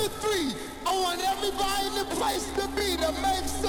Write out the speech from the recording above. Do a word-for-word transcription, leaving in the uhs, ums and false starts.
to three. I want everybody in the place to be to make